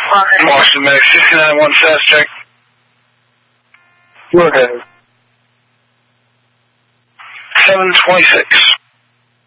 Boston Medic 691 fast check. Go ahead. 726.